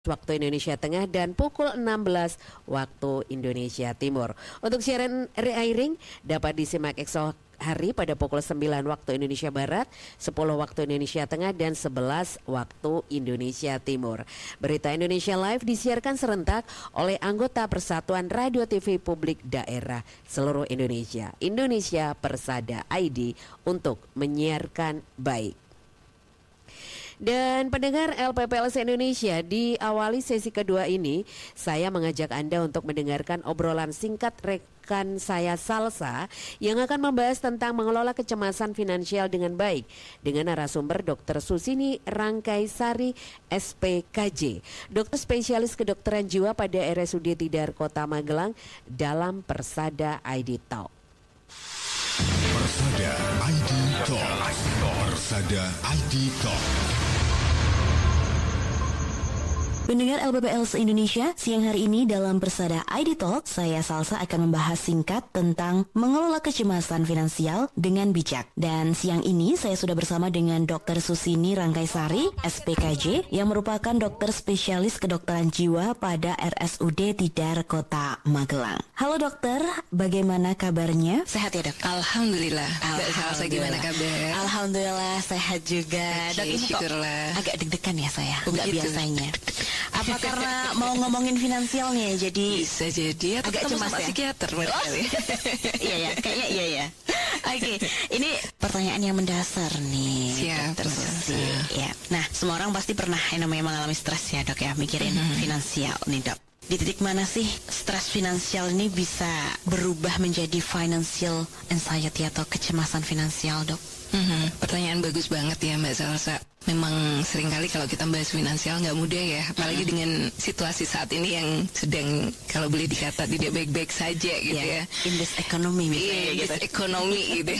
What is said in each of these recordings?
waktu Indonesia Tengah dan pukul 16 waktu Indonesia Timur. Untuk siaran re-airing dapat disimak esok hari pada pukul 9 waktu Indonesia Barat, 10 waktu Indonesia Tengah dan 11 waktu Indonesia Timur. Berita Indonesia Live disiarkan serentak oleh anggota Persatuan Radio TV Publik Daerah seluruh Indonesia, Indonesia Persada ID, untuk menyiarkan baik. Dan pendengar LPPLS Indonesia, di awali sesi kedua ini saya mengajak Anda untuk mendengarkan obrolan singkat rekan saya Salsa yang akan membahas tentang mengelola kecemasan finansial dengan baik dengan narasumber Dr. Susini Rangkaisari SPKJ, dokter spesialis kedokteran jiwa pada RSUD Tidar Kota Magelang, dalam Persada ID Talk. Persada ID Talk. Persada ID Talk. Pendengar LPPLS Indonesia, siang hari ini dalam Persada ID Talk, saya Salsa akan membahas singkat tentang mengelola kecemasan finansial dengan bijak. Dan siang ini saya sudah bersama dengan Dr. Susini Rangkaisari, SPKJ, yang merupakan dokter spesialis kedokteran jiwa pada RSUD Tidar Kota Magelang. Halo dokter, bagaimana kabarnya? Sehat ya dok? Alhamdulillah. Mbak Salsa gimana kabar? Alhamdulillah sehat juga. Dok, ini syukurlah. Agak deg-degan ya saya, nggak gitu. biasanya. Apa karena mau ngomongin finansialnya jadi bisa jadi agak cemas ya? Psikiater Iya ya, kayaknya iya ya. Oke, ini pertanyaan yang mendasar nih. Siap, Dokter Susi. Ya. Nah, semua orang pasti pernah yang namanya mengalami stres ya dok ya, mikirin finansial nih dok. Di titik mana sih stres finansial ini bisa berubah menjadi financial anxiety atau kecemasan finansial dok? Pertanyaan bagus banget ya Mbak Salsa. Memang seringkali kalau kita bahas finansial nggak mudah ya, apalagi dengan situasi saat ini yang sedang kalau boleh dikata tidak baik-baik saja gitu ya. In this economy misalnya In this economy gitu.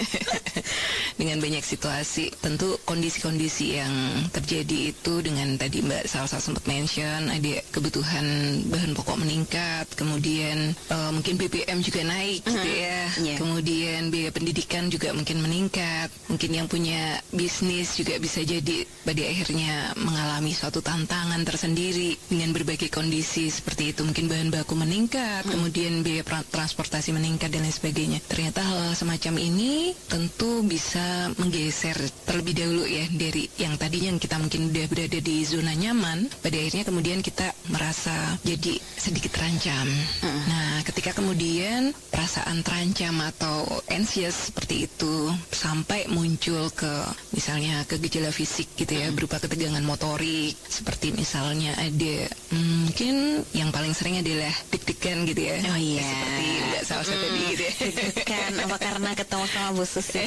Dengan banyak situasi, tentu kondisi-kondisi yang terjadi itu dengan tadi Mbak Salsa sempat mention ada kebutuhan bahan pokok meningkat, kemudian mungkin BBM juga naik gitu ya. Kemudian biaya pendidikan juga mungkin meningkat, mungkin yang punya bisnis juga bisa jadi pada akhirnya mengalami suatu tantangan tersendiri dengan berbagai kondisi seperti itu. Mungkin bahan baku meningkat, kemudian biaya transportasi meningkat dan lain sebagainya. Ternyata hal semacam ini tentu bisa menggeser terlebih dahulu ya dari yang tadinya kita mungkin udah berada di zona nyaman, pada akhirnya kemudian kita merasa jadi sedikit terancam. Nah, ketika kemudian perasaan terancam atau anxious seperti itu sampai muncul ke misalnya ke gejala fisik gitu ya, berupa ketegangan motorik, seperti misalnya ada mungkin yang paling sering adalah deg-degan gitu ya. Oh iya, seperti Mbak Salsa tadi gitu ya. Deg-degan apa karena ketemu sama Bu Susi?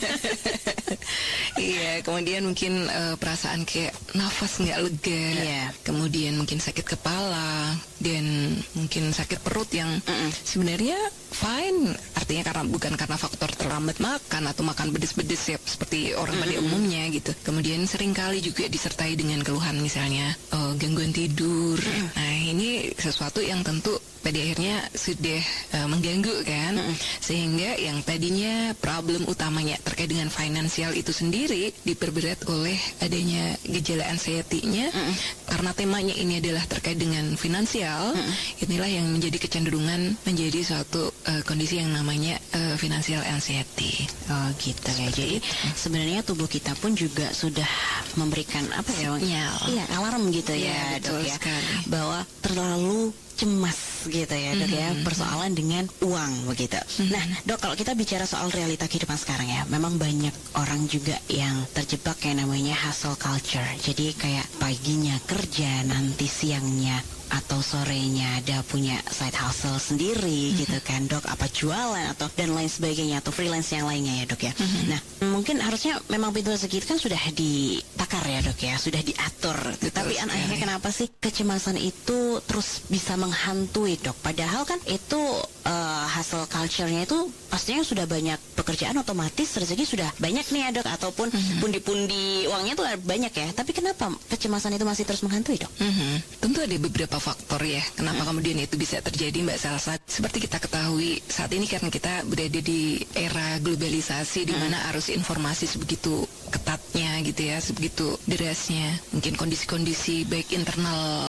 Iya, kemudian mungkin perasaan kayak nafas nggak lega, kemudian mungkin sakit kepala dan mungkin sakit perut yang sebenarnya fine, artinya karena bukan karena faktor terlambat makan atau makan pedes-pedes ya seperti orang pada umumnya gitu. Kemudian seringkali juga disertai dengan keluhan misalnya gangguan tidur. Nah, ini sesuatu yang tentu pada akhirnya sudah mengganggu kan, sehingga yang tadinya problem utamanya terkait dengan finansial itu sendiri diperberat oleh adanya gejala anxiety-nya. Karena temanya ini adalah terkait dengan finansial, inilah yang menjadi kecenderungan menjadi suatu kondisi yang namanya financial anxiety. Oh gitu ya. Jadi sebenarnya tubuh kita pun juga sudah memberikan apa ya? Iya, alarm gitu ya, dok ya. Sekali. Bahwa terlalu cemas gitu ya dok ya, persoalan dengan uang begitu. Nah dok, kalau kita bicara soal realita kehidupan sekarang ya, memang banyak orang juga yang terjebak kayak namanya hustle culture. Jadi kayak paginya kerja, nanti siangnya atau sorenya ada punya side hustle sendiri gitu kan dok, apa jualan atau dan lain sebagainya, atau freelance yang lainnya ya dok ya. Nah mungkin harusnya memang pintu rezeki itu kan sudah ditakar ya dok ya, sudah diatur. Tapi akhirnya kenapa sih kecemasan itu terus bisa menghantui dok? Padahal kan itu hustle culture-nya itu pastinya sudah banyak pekerjaan, otomatis rezeki sudah banyak nih ya dok, ataupun pundi-pundi uangnya tuh banyak ya. Tapi kenapa kecemasan itu masih terus menghantui dok? Tentu ada beberapa faktor ya kenapa kemudian itu bisa terjadi Mbak Salsa. Seperti kita ketahui saat ini karena kita berada di era globalisasi di mana arus informasi sebegitu ketatnya gitu ya, sebegitu derasnya. Mungkin kondisi-kondisi baik internal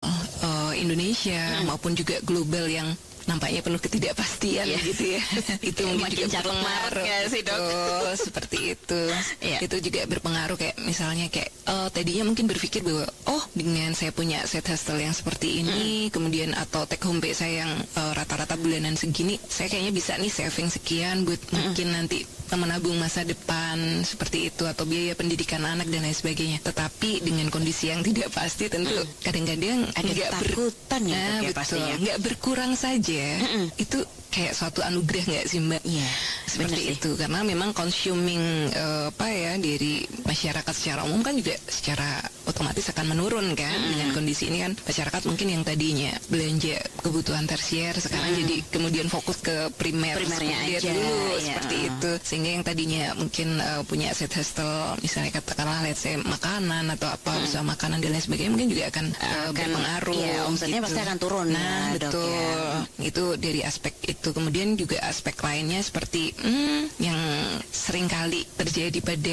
Indonesia maupun juga global yang nampaknya penuh ketidakpastian gitu ya. Itu mungkin juga berpengaruh sih, Dok. Seperti itu. Itu juga berpengaruh kayak misalnya kayak tadinya mungkin berpikir bahwa dengan saya punya side hustle yang seperti ini, kemudian atau take home pay saya yang rata-rata bulanan segini, saya kayaknya bisa nih saving sekian buat mungkin nanti menabung masa depan seperti itu atau biaya pendidikan anak dan lain sebagainya. Tetapi dengan kondisi yang tidak pasti tentu kadang-kadang ada ketakutan ya, pastinya nggak berkurang saja. Itu kayak suatu anugerah nggak sih Mbak? Iya, seperti itu karena memang consuming dari masyarakat secara umum kan juga secara otomatis akan menurun kan dengan kondisi ini kan. Masyarakat mungkin yang tadinya belanja kebutuhan tersier sekarang jadi kemudian fokus ke primernya aja dulu seperti itu, sehingga yang tadinya mungkin punya side hustle misalnya katakanlah let's say makanan atau apa usaha makanan dan lain sebagainya mungkin juga akan berpengaruh. Iya, omsetnya gitu. pasti akan turun. Nah, betul. Ya. Itu dari aspek itu. Kemudian juga aspek lainnya seperti yang seringkali terjadi pada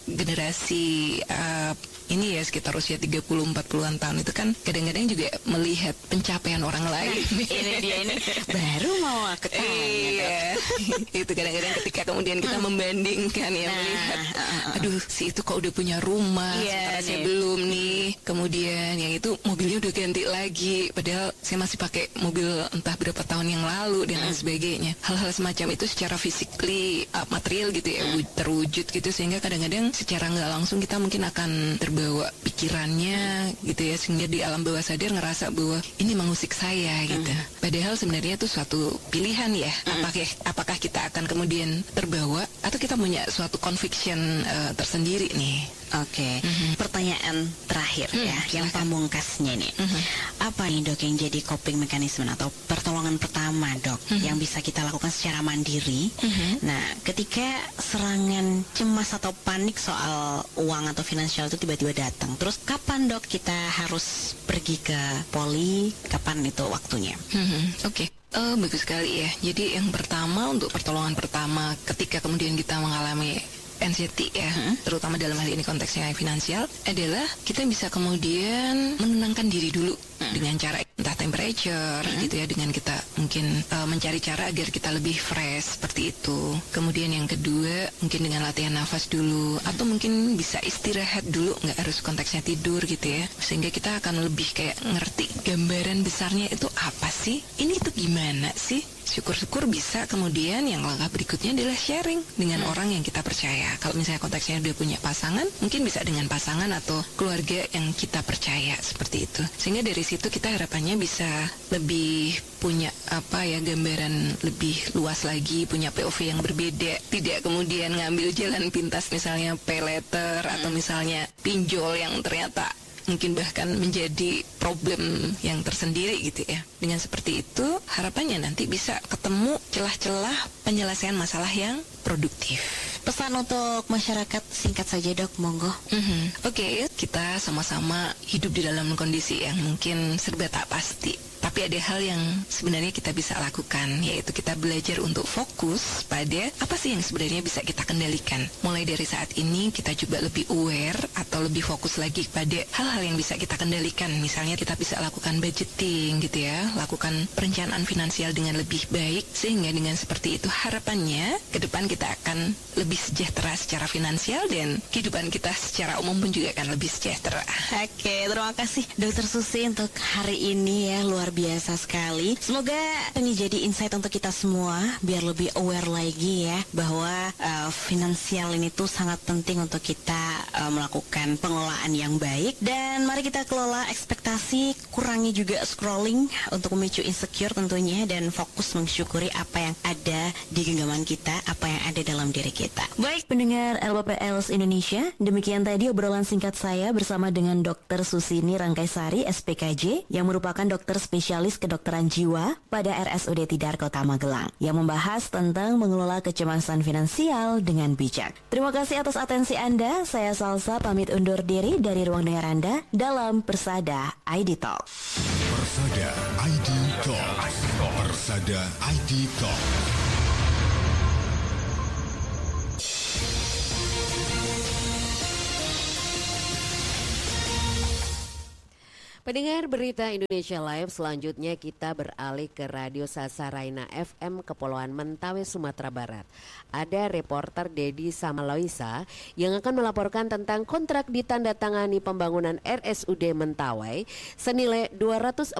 generasi ini ya sekitar usia 30-40an tahun itu kan kadang-kadang juga melihat pencapaian orang lain. Ini dia ini baru mau aku tanya. Iya. Itu kadang-kadang ketika kemudian kita membandingkan ya melihat aduh si itu kok udah punya rumah, sementara saya belum nih. Kemudian yang itu mobilnya udah ganti lagi padahal saya masih pakai mobil entah berapa tahun yang lalu dan lain sebagainya. Hal-hal semacam itu secara physically material gitu ya terwujud gitu sehingga kadang-kadang secara nggak langsung kita mungkin akan terbawa pikirannya gitu ya sehingga di alam bawah sadar ngerasa bahwa ini mengusik saya gitu. Padahal sebenarnya itu suatu pilihan ya. Apakah kita akan kemudian terbawa atau kita punya suatu conviction tersendiri nih. Oke. Pertanyaan terakhir ya, yang pamungkasnya nih. Apa nih Dok yang jadi coping mekanisme atau pertolongan pertama Dok yang bisa kita lakukan secara mandiri? Nah, ketika serangan cemas atau panik soal uang atau finansial itu tiba-tiba datang, terus kapan Dok kita harus pergi ke poli? Kapan itu waktunya? Oke. Bagus sekali ya. Jadi yang pertama untuk pertolongan pertama ketika kemudian kita mengalami anxiety ya, terutama dalam hal ini konteksnya finansial, adalah kita bisa kemudian menenangkan diri dulu dengan cara entah temperature gitu ya, dengan kita mungkin mencari cara agar kita lebih fresh seperti itu. Kemudian yang kedua mungkin dengan latihan nafas dulu atau mungkin bisa istirahat dulu, nggak harus konteksnya tidur gitu ya, sehingga kita akan lebih kayak ngerti gambaran besarnya itu apa sih, ini tuh gimana sih. Syukur-syukur bisa kemudian yang langkah berikutnya adalah sharing dengan orang yang kita percaya. Kalau misalnya konteksnya udah punya pasangan, mungkin bisa dengan pasangan atau keluarga yang kita percaya seperti itu. Sehingga dari situ kita harapannya bisa lebih punya gambaran lebih luas lagi, punya POV yang berbeda. Tidak kemudian ngambil jalan pintas misalnya pay letter atau misalnya pinjol yang ternyata mungkin bahkan menjadi problem yang tersendiri gitu ya. Dengan seperti itu harapannya nanti bisa ketemu celah-celah penyelesaian masalah yang produktif. Pesan untuk masyarakat singkat saja Dok, monggo. Oke, kita sama-sama hidup di dalam kondisi yang mungkin serba tak pasti. Tapi ada hal yang sebenarnya kita bisa lakukan, yaitu kita belajar untuk fokus pada apa sih yang sebenarnya bisa kita kendalikan. Mulai dari saat ini kita coba lebih aware atau lebih fokus lagi pada hal-hal yang bisa kita kendalikan. Misalnya kita bisa lakukan budgeting gitu ya, lakukan perencanaan finansial dengan lebih baik, sehingga dengan seperti itu harapannya ke depan kita akan lebih sejahtera secara finansial dan kehidupan kita secara umum pun juga akan lebih sejahtera. Oke, terima kasih Dokter Susi untuk hari ini ya, luar biasa sekali. Semoga ini jadi insight untuk kita semua biar lebih aware lagi ya bahwa finansial ini tuh sangat penting untuk kita melakukan pengelolaan yang baik. Dan mari kita kelola ekspektasi, kurangi juga scrolling untuk memicu insecure tentunya, dan fokus mensyukuri apa yang ada di genggaman kita, apa yang ada dalam diri kita. Baik pendengar LPPLs Indonesia, demikian tadi obrolan singkat saya bersama dengan Dr. Susini Rangkaisari SPKJ yang merupakan dokter spesialis spesialis kedokteran jiwa pada RSUD Tidar Kota Magelang yang membahas tentang mengelola kecemasan finansial dengan bijak. Terima kasih atas atensi Anda. Saya Salsa pamit undur diri dari ruang dengar Anda dalam Persada ID Talk. Persada ID Talk. Persada ID Talk. Pendengar berita Indonesia Live, selanjutnya kita beralih ke Radio Sasaraina FM Kepulauan Mentawai, Sumatera Barat. Ada reporter Dedi Samaloisa yang akan melaporkan tentang kontrak ditandatangani pembangunan RSUD Mentawai senilai 242,5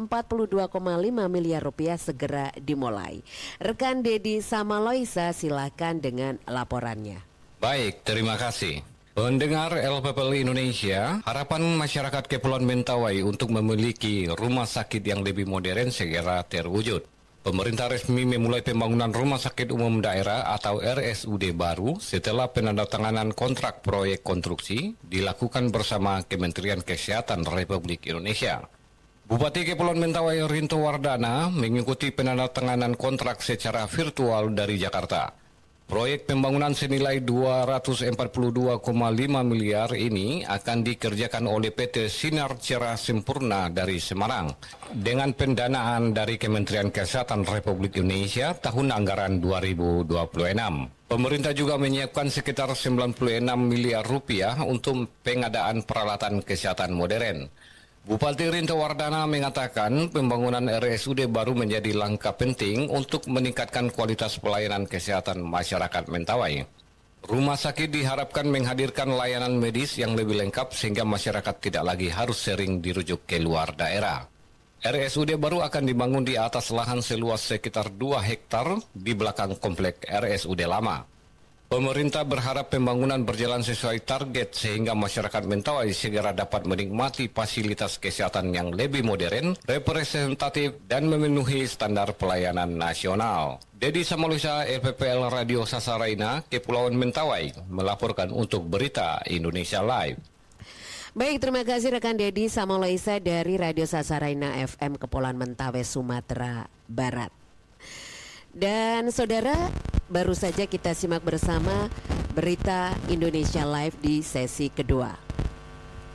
miliar rupiah segera dimulai. Rekan Dedi Samaloisa, silakan dengan laporannya. Baik, terima kasih. Pendengar LPPL Indonesia, harapan masyarakat Kepulauan Mentawai untuk memiliki rumah sakit yang lebih modern segera terwujud. Pemerintah resmi memulai pembangunan Rumah Sakit Umum Daerah atau RSUD baru setelah penandatanganan kontrak proyek konstruksi dilakukan bersama Kementerian Kesehatan Republik Indonesia. Bupati Kepulauan Mentawai Rinto Wardana mengikuti penandatanganan kontrak secara virtual dari Jakarta. Proyek pembangunan senilai 242,5 miliar ini akan dikerjakan oleh PT Sinar Cerah Sempurna dari Semarang dengan pendanaan dari Kementerian Kesehatan Republik Indonesia tahun anggaran 2026. Pemerintah juga menyiapkan sekitar 96 miliar rupiah untuk pengadaan peralatan kesehatan modern. Bupati Rinto Wardana mengatakan pembangunan RSUD baru menjadi langkah penting untuk meningkatkan kualitas pelayanan kesehatan masyarakat Mentawai. Rumah sakit diharapkan menghadirkan layanan medis yang lebih lengkap sehingga masyarakat tidak lagi harus sering dirujuk ke luar daerah. RSUD baru akan dibangun di atas lahan seluas sekitar 2 hektar di belakang komplek RSUD lama. Pemerintah berharap pembangunan berjalan sesuai target sehingga masyarakat Mentawai segera dapat menikmati fasilitas kesehatan yang lebih modern, representatif, dan memenuhi standar pelayanan nasional. Dedi Samaloisa, LPPL Radio Sasaraina, Kepulauan Mentawai, melaporkan untuk Berita Indonesia Live. Baik, terima kasih rekan Dedi Samaloisa dari Radio Sasaraina FM Kepulauan Mentawai, Sumatera Barat. Dan saudara, baru saja kita simak bersama Berita Indonesia Live di sesi kedua.